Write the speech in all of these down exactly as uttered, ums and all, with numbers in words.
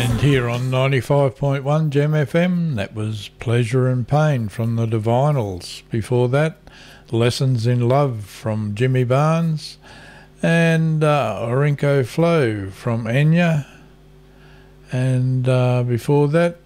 And here on ninety-five point one Gem F M, that was Pleasure and Pain from the Divinals. Before that, Lessons in Love from Jimmy Barnes, and uh, Orinko Flow from Enya. And uh, before that,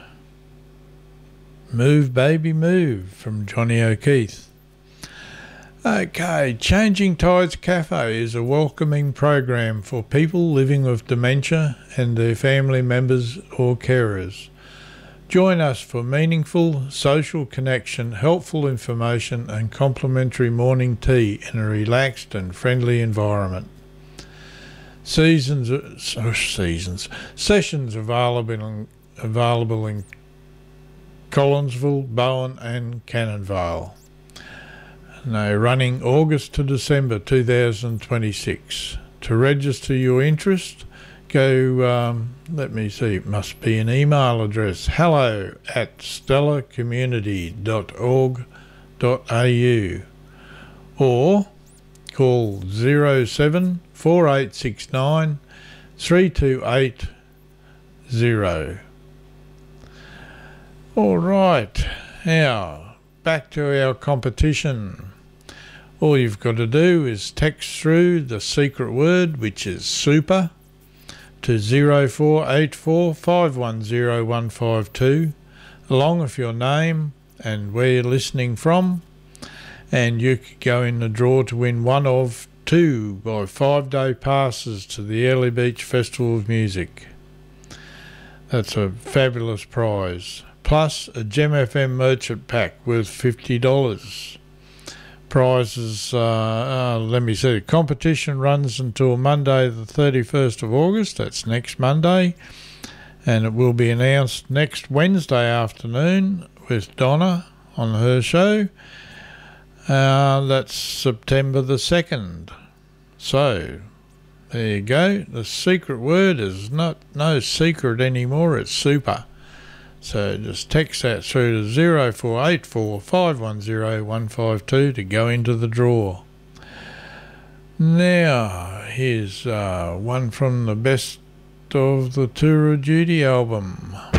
Move Baby Move from Johnny O'Keefe. Okay, Changing Tides Cafe is a welcoming program for people living with dementia and their family members or carers. Join us for meaningful social connection, helpful information and complimentary morning tea in a relaxed and friendly environment. Seasons, oh, seasons, sessions available in, available in Collinsville, Bowen and Cannonvale. No, running August to December two thousand twenty-six. To register your interest, go, um, let me see, it must be an email address, hello at stella community dot org dot a u, or call zero seven four eight six nine three two eight zero. All right, now back to our competition. All you've got to do is text through the secret word, which is super, to zero four eight four five one zero one five two, along with your name and where you're listening from, and you could go in the draw to win one of two by five-day passes to the Early Beach Festival of Music. That's a fabulous prize, plus a Gem F M merchant pack worth fifty dollars. Prizes, uh, uh, let me see, the competition runs until Monday the thirty-first of August, that's next Monday, and it will be announced next Wednesday afternoon with Donna on her show. Uh, that's September the second. So, there you go. The secret word is not no secret anymore, it's super. So just text that through to zero four eight four five one zero one five two to go into the draw. Now, here's uh, one from the best of the Tour of Duty album.